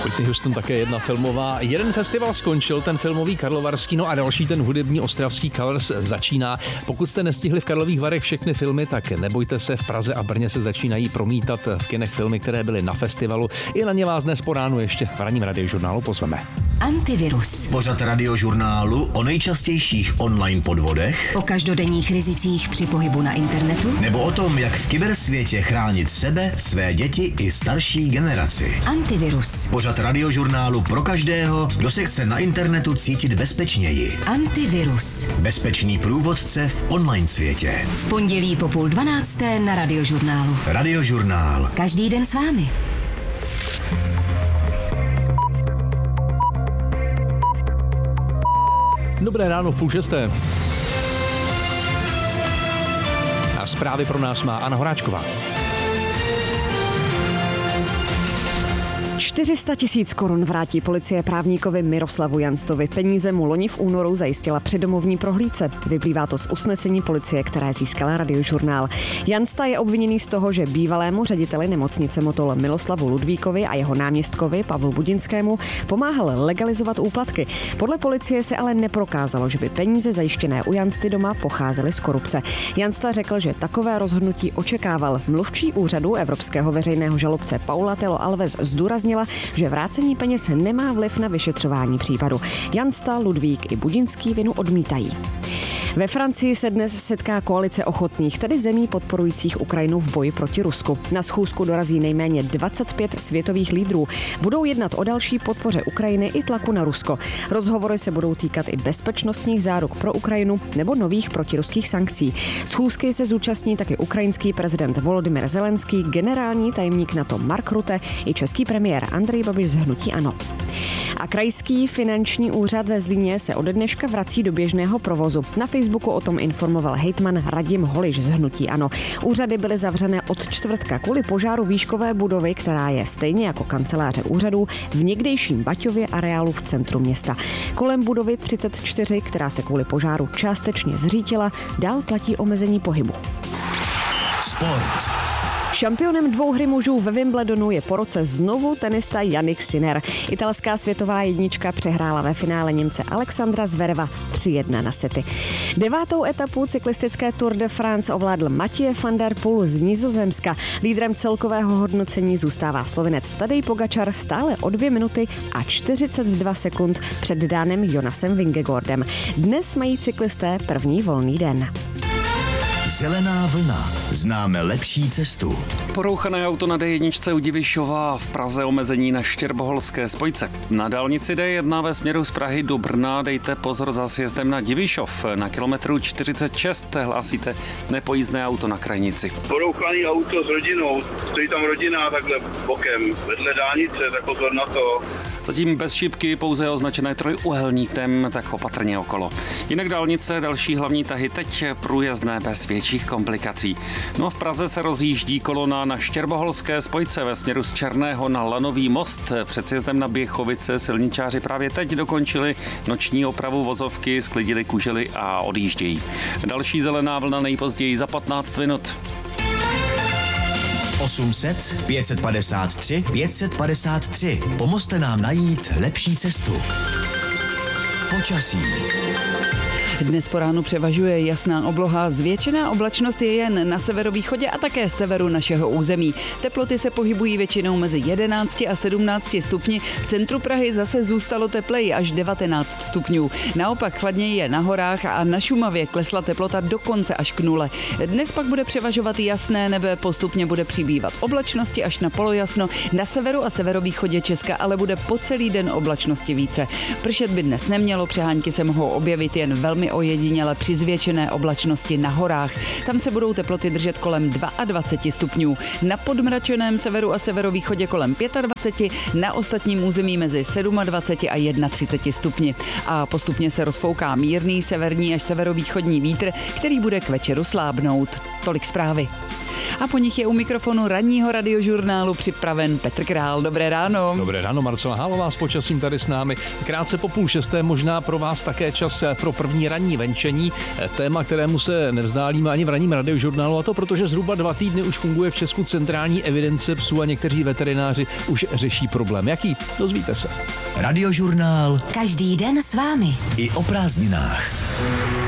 Whitney Houston také jedna filmová. Jeden festival skončil, ten filmový karlovarský, no a další, ten hudební ostravský Colors, začíná. Pokud jste nestihli v Karlových Varech všechny filmy, tak nebojte se, v Praze a Brně se začínají promítat v kinech filmy, které byly na festivalu. I na ně vás dnes po ránu ještě v ranním radiožurnálu pozveme. Antivirus. Pořad radiožurnálu o nejčastějších online podvodech, O každodenních rizicích při pohybu na internetu. nebo o tom, jak v kybersvětě chránit sebe, své děti i starší generaci. Antivirus. Pořad radiožurnálu pro každého, kdo se chce na internetu cítit bezpečněji. Antivirus. Bezpečný průvodce v online světě. V pondělí po 11:30 na radiožurnálu. Radiožurnál. Každý den s vámi. Dobré ráno v 5:30. A zprávy pro nás má Anna Horáčková. 400 000 korun vrátí policie právníkovi Miroslavu Janstovi. Peníze mu loni v únoru zajistila při domovní prohlídce. Vyplývá to z usnesení policie, které získala radiožurnál. Jansta je obviněný z toho, že bývalému řediteli nemocnice Motol Miloslavu Ludvíkovi a jeho náměstkovi Pavlu Budinskému pomáhal legalizovat úplatky. Podle policie se ale neprokázalo, že by peníze zajištěné u Jansty doma pocházely z korupce. Jansta řekl, že takové rozhodnutí očekával. Mluvčí úřadu evropského veřejného žalobce Paula Telo Alves zdůraznila, že vrácení peněz nemá vliv na vyšetřování případu. Jansta, Ludvík i Budinský vinu odmítají. Ve Francii se dnes setká koalice ochotných, tedy zemí podporujících Ukrajinu v boji proti Rusku. Na schůzku dorazí nejméně 25 světových lídrů. Budou jednat o další podpoře Ukrajiny i tlaku na Rusko. Rozhovory se budou týkat i bezpečnostních záruk pro Ukrajinu nebo nových protiruských sankcí. Schůzky se zúčastní taky ukrajinský prezident Volodymyr Zelenský, generální tajemník NATO Mark Rutte i český premiér Andrej Babiš z hnutí ANO. A krajský finanční úřad ze Zlíně se ode dneška vrací do běžného provozu. Na Facebooku o tom informoval hejtman Radim Holiš z hnutí ANO. Úřady byly zavřené od čtvrtka kvůli požáru výškové budovy, která je stejně jako kanceláře úřadů v někdejším Baťově areálu v centru města. Kolem budovy 34, která se kvůli požáru částečně zřítila, dál platí omezení pohybu. Sport. Šampionem dvouhry mužů ve Wimbledonu je po roce znovu tenista Jannik Sinner. Italská světová jednička přehrála ve finále Němce Alexandra Zvereva 3-1 na sety. 9. etapu cyklistické Tour de France ovládl Mathieu van der Poel z Nizozemska. Lídrem celkového hodnocení zůstává Slovinec Tadej Pogačar stále o 2 minuty a 42 sekund před Dánem Jonasem Vingegaardem. Dnes mají cyklisté první volný den. Zelená vlna. Známe lepší cestu. Porouchané auto na D1 u Divišova, v Praze omezení na Štěrboholské spojce. Na dálnici D1 ve směru z Prahy do Brna dejte pozor za sjezdem na Divišov. Na kilometru 46 hlásíte nepojízdné auto na krajnici. Porouchaný auto s rodinou, stojí tam rodina takhle bokem, vedle dálnice, tak pozor na to. Zatím bez šipky, pouze označené trojúhelníkem, tak opatrně okolo. Jinak dálnice, další hlavní tahy teď průjezdné bez větších komplikací. No a v Praze se rozjíždí kolona na Štěrboholské spojce ve směru z Černého na Lanový most. Před sjezdem na Běchovice silničáři právě teď dokončili noční opravu vozovky, sklidili kužely a odjíždějí. Další zelená vlna nejpozději za 15 minut. 800 553 553. Pomozte nám najít lepší cestu. Počasí. Dnes po ránu převažuje jasná obloha, zvětšená oblačnost je jen na severovýchodě a také severu našeho území. Teploty se pohybují většinou mezi 11 a 17 stupni, v centru Prahy zase zůstalo tepleji až 19 stupňů. Naopak chladněji je na horách a na Šumavě klesla teplota dokonce až k 0. Dnes pak bude převažovat jasné nebe, postupně bude přibývat oblačnosti až na polojasno, na severu a severovýchodě Česka ale bude po celý den oblačnosti více. Pršet by dnes nemělo, přehánky se mohou objevit jen velmi ojediněle při zvětšené oblačnosti na horách. Tam se budou teploty držet kolem 22 stupňů. Na podmračeném severu a severovýchodě kolem 25, na ostatním území mezi 27 a 31 stupni. A postupně se rozfouká mírný severní až severovýchodní vítr, který bude k večeru slábnout. Tolik zprávy. A po nich je u mikrofonu ranního radiožurnálu připraven Petr Král. Dobré ráno. Dobré ráno, Marcela Hálová s počasím tady s námi. Krátce po 5:30 možná pro vás také čas pro první ranní venčení. Téma, kterému se nevzdálíme ani v ranním radiožurnálu, a to protože zhruba 2 týdny už funguje v Česku centrální evidence psů a někteří veterináři už řeší problém. Jaký? Dozvíte se. Radiožurnál Každý den s vámi. i o prázdninách.